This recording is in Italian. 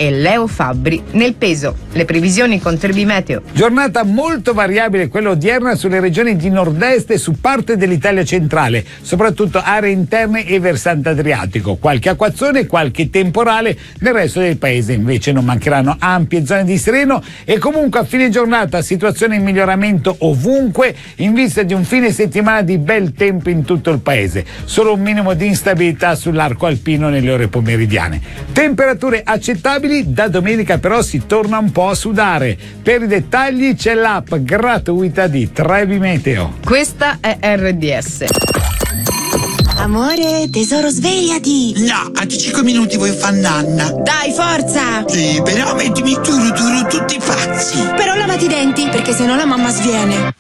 e Leo Fabbri nel peso. Le previsioni con Trebimeteo. Giornata molto variabile quella odierna sulle regioni di nord-est e su parte dell'Italia centrale, soprattutto aree interne e versante adriatico. Qualche acquazzone, qualche temporale. Nel resto del paese invece non mancheranno ampie zone di sereno e comunque a fine giornata situazione in miglioramento ovunque in vista di un fine settimana di bel tempo in tutto il paese. Solo un minimo di instabilità sull'arco alpino nelle ore pomeridiane. Temperature accettabili, da domenica però si torna un po' a sudare. Per i dettagli c'è l'app gratuita di Trebi Meteo. Questa è RDS. Amore, tesoro, svegliati! No, a 5 minuti vuoi far nanna. Dai, forza! Sì, però mettimi tutti pazzi. Però lavati i denti, perché sennò la mamma sviene.